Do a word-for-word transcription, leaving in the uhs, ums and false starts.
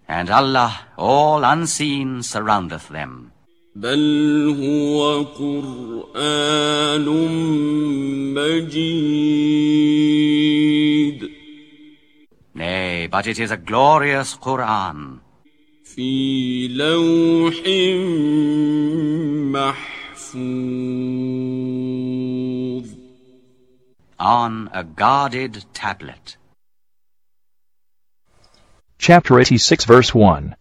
And Allah, all unseen, surroundeth them. بل هو قرآن مجيد. Nay, but it is a glorious Qur'an. في لوح محفوظ. On a guarded tablet. Chapter eighty-six, verse one.